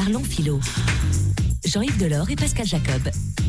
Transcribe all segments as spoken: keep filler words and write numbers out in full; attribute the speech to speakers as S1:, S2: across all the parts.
S1: Parlons philo. Jean-Yves Delors et Pascal Jacob.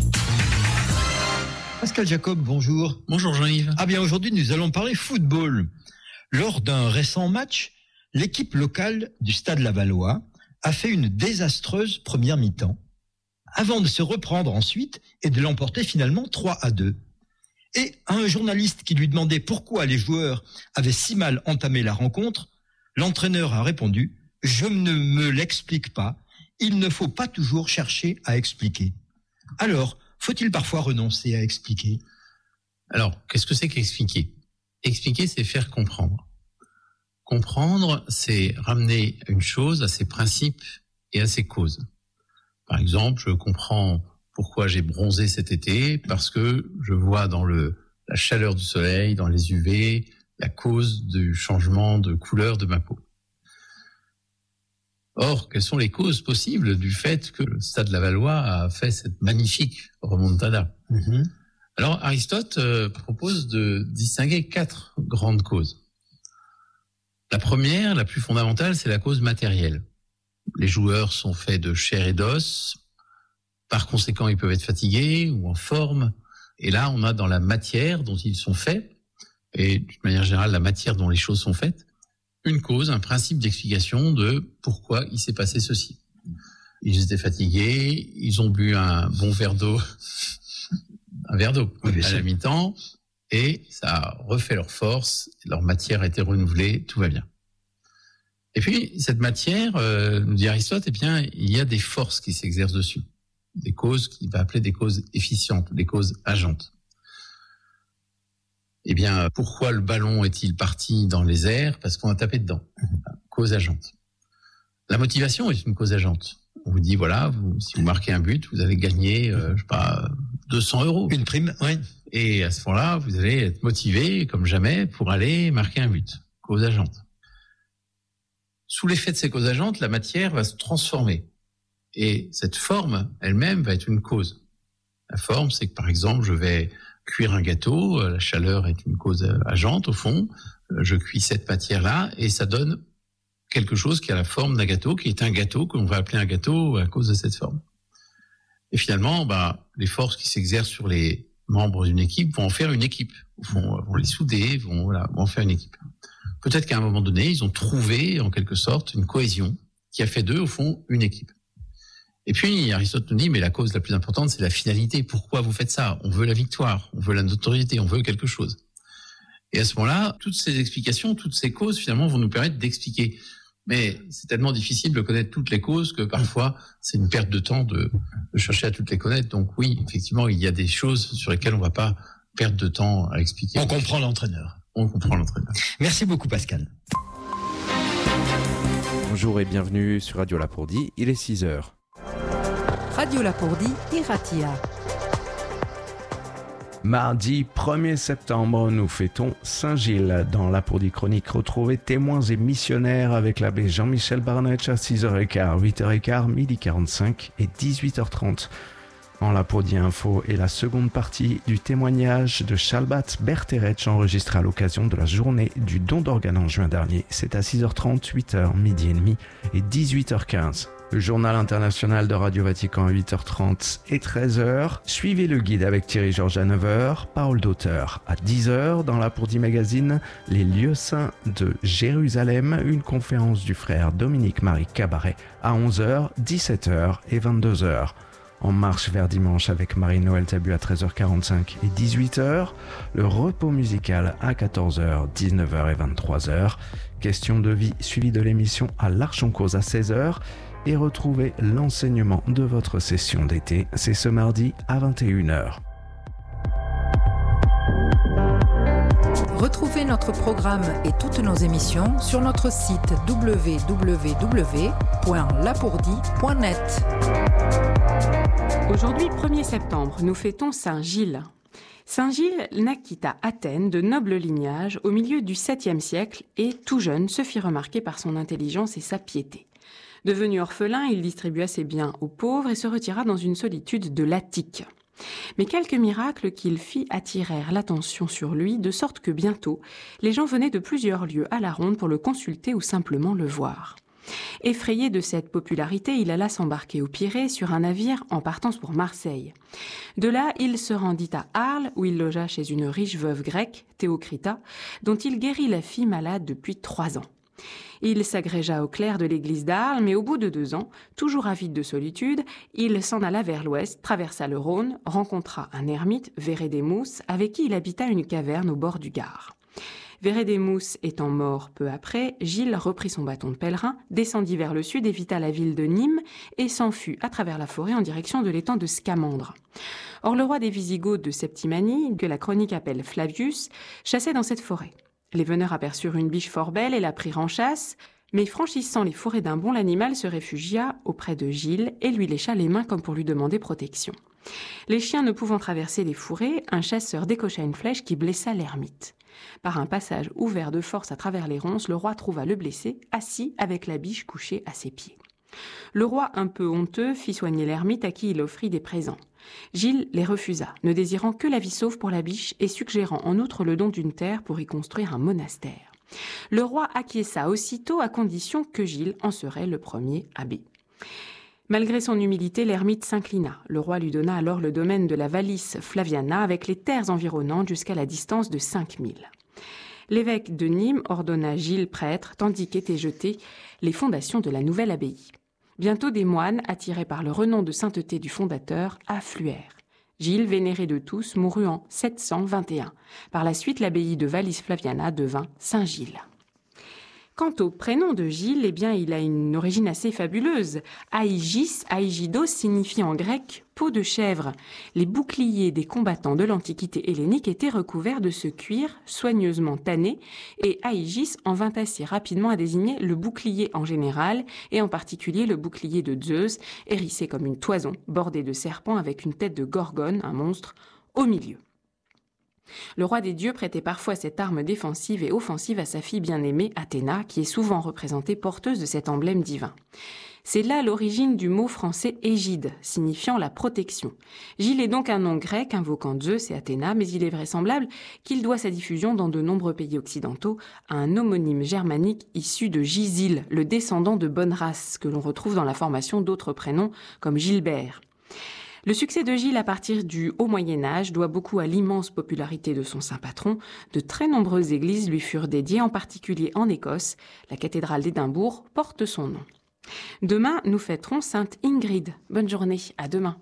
S2: Pascal Jacob, bonjour.
S3: Bonjour Jean-Yves.
S2: Ah bien, aujourd'hui, nous allons parler football. Lors d'un récent match, l'équipe locale du Stade Lavallois a fait une désastreuse première mi-temps, avant de se reprendre ensuite et de l'emporter finalement trois à deux. Et à un journaliste qui lui demandait pourquoi les joueurs avaient si mal entamé la rencontre, l'entraîneur a répondu « Je ne me l'explique pas, il ne faut pas toujours chercher à expliquer ». Alors, faut-il parfois renoncer à expliquer ?
S3: Alors, qu'est-ce que c'est qu'expliquer ? Expliquer, c'est faire comprendre. Comprendre, c'est ramener une chose à ses principes et à ses causes. Par exemple, je comprends pourquoi j'ai bronzé cet été, parce que je vois dans le, la chaleur du soleil, dans les U V, la cause du changement de couleur de ma peau. Or, quelles sont les causes possibles du fait que le Stade Lavallois a fait cette magnifique remontada ? Mm-hmm. Alors, Aristote euh, propose de distinguer quatre grandes causes. La première, la plus fondamentale, c'est la cause matérielle. Les joueurs sont faits de chair et d'os, par conséquent, ils peuvent être fatigués ou en forme. Et là, on a dans la matière dont ils sont faits, et d'une manière générale, la matière dont les choses sont faites, une cause, un principe d'explication de pourquoi il s'est passé ceci. Ils étaient fatigués, ils ont bu un bon verre d'eau, un verre d'eau oui, à la mi-temps, et ça a refait leur force, leur matière a été renouvelée, tout va bien. Et puis, cette matière, euh, nous dit Aristote, eh bien, il y a des forces qui s'exercent dessus, des causes qu'il va appeler des causes efficientes, des causes agentes. Eh bien, pourquoi le ballon est-il parti dans les airs ? Parce qu'on a tapé dedans. Cause agente. La motivation est une cause agente. On vous dit, voilà, vous, si vous marquez un but, vous allez gagner, euh, je sais pas, deux cents euros.
S2: Une prime, oui.
S3: Et à ce moment-là, vous allez être motivé, comme jamais, pour aller marquer un but. Cause agente. Sous l'effet de ces causes agentes, la matière va se transformer. Et cette forme, elle-même, va être une cause. La forme, c'est que, par exemple, je vais cuire un gâteau, la chaleur est une cause agente au fond, je cuis cette matière-là et ça donne quelque chose qui a la forme d'un gâteau, qui est un gâteau qu'on va appeler un gâteau à cause de cette forme. Et finalement, bah, les forces qui s'exercent sur les membres d'une équipe vont en faire une équipe, au fond, vont les souder, vont, voilà, vont en faire une équipe. Peut-être qu'à un moment donné, ils ont trouvé en quelque sorte une cohésion qui a fait d'eux, au fond, une équipe. Et puis, Aristote nous dit, mais la cause la plus importante, c'est la finalité. Pourquoi vous faites ça ? On veut la victoire, on veut la notoriété, on veut quelque chose. Et à ce moment-là, toutes ces explications, toutes ces causes, finalement, vont nous permettre d'expliquer. Mais c'est tellement difficile de connaître toutes les causes que parfois, c'est une perte de temps de, de chercher à toutes les connaître. Donc oui, effectivement, il y a des choses sur lesquelles on ne va pas perdre de temps à expliquer.
S2: On comprend l'entraîneur.
S3: On comprend l'entraîneur.
S2: Merci beaucoup, Pascal.
S4: Bonjour et bienvenue sur Radio Lapourdie, il est six heures.
S1: Radio Lapourdie et Ratia.
S4: Mardi premier septembre, nous fêtons Saint-Gilles. Dans Lapourdie Chronique, retrouvez témoins et missionnaires avec l'abbé Jean-Michel Barnetch à six heures quinze, huit heures quinze, midi quarante-cinq et dix-huit heures trente. En Lapourdie Info est la seconde partie du témoignage de Shalbat Berteretch enregistré à l'occasion de la journée du don d'organes en juin dernier. C'est à six heures trente, huit heures, midi et demi et dix-huit heures quinze. Le journal international de Radio Vatican à huit heures trente et treize heures. Suivez le guide avec Thierry Georges à neuf heures. Parole d'auteur à dix heures. Dans Lapourdie Magazine, les lieux saints de Jérusalem. Une conférence du frère Dominique-Marie Cabaret à onze heures, dix-sept heures et vingt-deux heures. En marche vers dimanche avec Marie-Noël Tabu à treize heures quarante-cinq et dix-huit heures. Le repos musical à quatorze heures, dix-neuf heures et vingt-trois heures. Question de vie suivie de l'émission à l'Arche en Cause à seize heures. Et retrouvez l'enseignement de votre session d'été. C'est ce mardi à vingt et une heures.
S1: Retrouvez notre programme et toutes nos émissions sur notre site w w w point lapourdie point net.
S5: Aujourd'hui, premier septembre, nous fêtons Saint Gilles. Saint Gilles naquit à Athènes de noble lignage au milieu du septième siècle et, tout jeune, se fit remarquer par son intelligence et sa piété. Devenu orphelin, il distribua ses biens aux pauvres et se retira dans une solitude de l'Attique. Mais quelques miracles qu'il fit attirèrent l'attention sur lui, de sorte que bientôt, les gens venaient de plusieurs lieux à la ronde pour le consulter ou simplement le voir. Effrayé de cette popularité, il alla s'embarquer au Pirée sur un navire en partance pour Marseille. De là, il se rendit à Arles, où il logea chez une riche veuve grecque, Théocrita, dont il guérit la fille malade depuis trois ans. Il s'agrégea au clerc de l'église d'Arles, mais au bout de deux ans, toujours avide de solitude, il s'en alla vers l'ouest, traversa le Rhône, rencontra un ermite, Vérédémous, avec qui il habita une caverne au bord du Gard. Vérédémous étant mort peu après, Gilles reprit son bâton de pèlerin, descendit vers le sud, évita la ville de Nîmes et s'enfuit à travers la forêt en direction de l'étang de Scamandre. Or, le roi des Visigoths de Septimanie, que la chronique appelle Flavius, chassait dans cette forêt. Les veneurs aperçurent une biche fort belle et la prirent en chasse, mais franchissant les fourrés d'un bond, l'animal se réfugia auprès de Gilles et lui lécha les mains comme pour lui demander protection. Les chiens ne pouvant traverser les fourrés, un chasseur décocha une flèche qui blessa l'ermite. Par un passage ouvert de force à travers les ronces, le roi trouva le blessé, assis avec la biche couchée à ses pieds. Le roi, un peu honteux, fit soigner l'ermite à qui il offrit des présents. Gilles les refusa, ne désirant que la vie sauve pour la biche et suggérant en outre le don d'une terre pour y construire un monastère. Le roi acquiesça aussitôt à condition que Gilles en serait le premier abbé. Malgré son humilité, l'ermite s'inclina. Le roi lui donna alors le domaine de la Vallis Flaviana avec les terres environnantes jusqu'à la distance de cinq milles. L'évêque de Nîmes ordonna Gilles prêtre, tandis qu'étaient jetées les fondations de la nouvelle abbaye. Bientôt des moines, attirés par le renom de sainteté du fondateur, affluèrent. Gilles, vénéré de tous, mourut en sept cent vingt et un. Par la suite, l'abbaye de Vallis Flaviana devint Saint-Gilles. Quant au prénom de Gilles, eh bien, il a une origine assez fabuleuse. Aïgis, Aïgidos signifie en grec « peau de chèvre ». Les boucliers des combattants de l'Antiquité hellénique étaient recouverts de ce cuir soigneusement tanné et Aïgis en vint assez rapidement à désigner le bouclier en général et en particulier le bouclier de Zeus, hérissé comme une toison, bordé de serpents avec une tête de gorgone, un monstre, au milieu. Le roi des dieux prêtait parfois cette arme défensive et offensive à sa fille bien-aimée, Athéna, qui est souvent représentée porteuse de cet emblème divin. C'est là l'origine du mot français égide, signifiant la protection. Gilles est donc un nom grec invoquant Zeus et Athéna, mais il est vraisemblable qu'il doit sa diffusion dans de nombreux pays occidentaux à un homonyme germanique issu de Gisil, le descendant de bonne race, que l'on retrouve dans la formation d'autres prénoms comme Gilbert. Le succès de Gilles à partir du Haut Moyen-Âge doit beaucoup à l'immense popularité de son saint patron. De très nombreuses églises lui furent dédiées, en particulier en Écosse. La cathédrale d'Édimbourg porte son nom. Demain, nous fêterons sainte Ingrid. Bonne journée, à demain.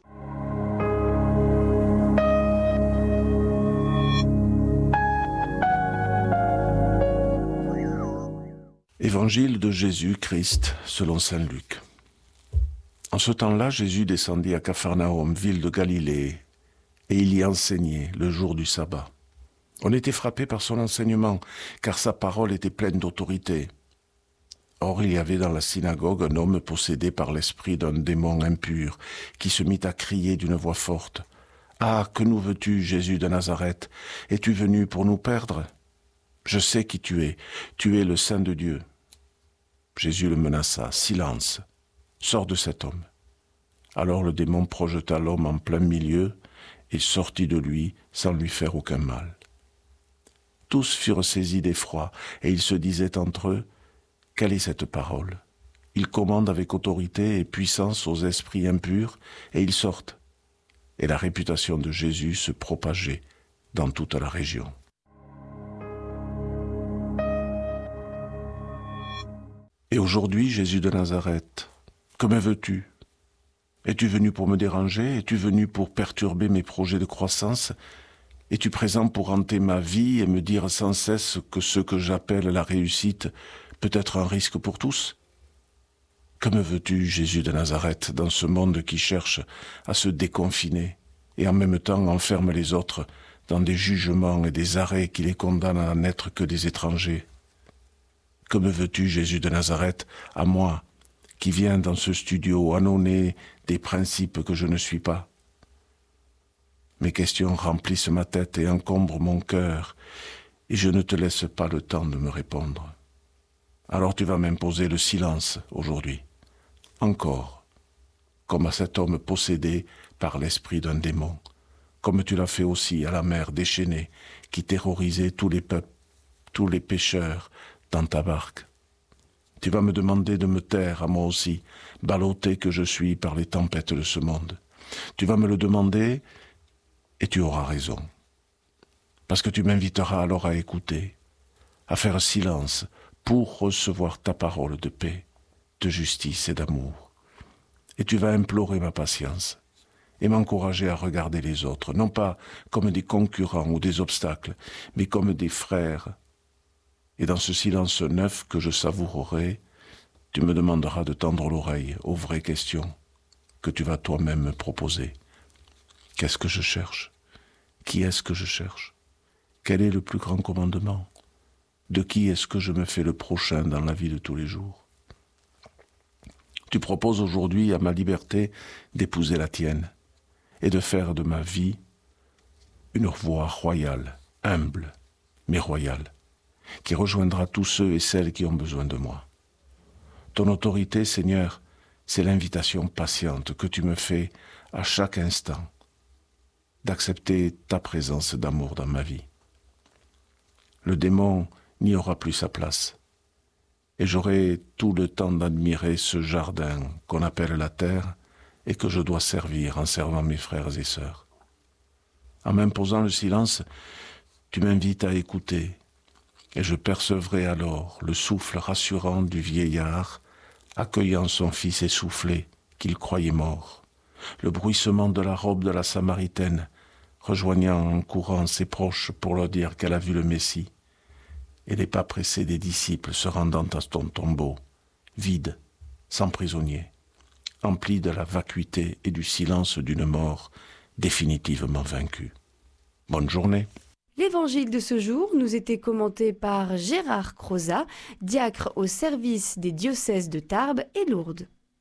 S6: Évangile de Jésus-Christ selon saint Luc. En ce temps-là, Jésus descendit à Capharnaüm, ville de Galilée, et il y enseignait le jour du sabbat. On était frappé par son enseignement, car sa parole était pleine d'autorité. Or, il y avait dans la synagogue un homme possédé par l'esprit d'un démon impur, qui se mit à crier d'une voix forte. « Ah, que nous veux-tu, Jésus de Nazareth? Es-tu venu pour nous perdre? Je sais qui tu es, tu es le Saint de Dieu. » Jésus le menaça. « Silence, sors de cet homme. » Alors le démon projeta l'homme en plein milieu et sortit de lui sans lui faire aucun mal. Tous furent saisis d'effroi et ils se disaient entre eux, « Quelle est cette parole? Il commande avec autorité et puissance aux esprits impurs et ils sortent. » Et la réputation de Jésus se propageait dans toute la région. Et aujourd'hui, Jésus de Nazareth, que me veux-tu? Es-tu venu pour me déranger? Es-tu venu pour perturber mes projets de croissance? Es-tu présent pour hanter ma vie et me dire sans cesse que ce que j'appelle la réussite peut être un risque pour tous? Que me veux-tu, Jésus de Nazareth, dans ce monde qui cherche à se déconfiner et en même temps enferme les autres dans des jugements et des arrêts qui les condamnent à n'être que des étrangers? Que me veux-tu, Jésus de Nazareth, à moi, qui viens dans ce studio annoncer des principes que je ne suis pas? Mes questions remplissent ma tête et encombrent mon cœur, et je ne te laisse pas le temps de me répondre. Alors tu vas m'imposer le silence aujourd'hui, encore, comme à cet homme possédé par l'esprit d'un démon, comme tu l'as fait aussi à la mer déchaînée qui terrorisait tous les peuples, tous les pécheurs, dans ta barque. Tu vas me demander de me taire à moi aussi, ballotté que je suis par les tempêtes de ce monde. Tu vas me le demander et tu auras raison. Parce que tu m'inviteras alors à écouter, à faire silence pour recevoir ta parole de paix, de justice et d'amour. Et tu vas implorer ma patience et m'encourager à regarder les autres, non pas comme des concurrents ou des obstacles, mais comme des frères. Et dans ce silence neuf que je savourerai, tu me demanderas de tendre l'oreille aux vraies questions que tu vas toi-même me proposer. Qu'est-ce que je cherche? Qui est-ce que je cherche? Quel est le plus grand commandement? De qui est-ce que je me fais le prochain dans la vie de tous les jours? Tu proposes aujourd'hui à ma liberté d'épouser la tienne et de faire de ma vie une voie royale, humble, mais royale, qui rejoindra tous ceux et celles qui ont besoin de moi. Ton autorité, Seigneur, c'est l'invitation patiente que tu me fais à chaque instant d'accepter ta présence d'amour dans ma vie. Le démon n'y aura plus sa place, et j'aurai tout le temps d'admirer ce jardin qu'on appelle la terre et que je dois servir en servant mes frères et sœurs. En m'imposant le silence, tu m'invites à écouter, et je percevrai alors le souffle rassurant du vieillard accueillant son fils essoufflé qu'il croyait mort, le bruissement de la robe de la Samaritaine rejoignant en courant ses proches pour leur dire qu'elle a vu le Messie, et les pas pressés des disciples se rendant à son tombeau, vide, sans prisonnier, empli de la vacuité et du silence d'une mort définitivement vaincue. Bonne journée.
S7: L'évangile de ce jour nous était commenté par Gérard Crozat, diacre au service des diocèses de Tarbes et Lourdes.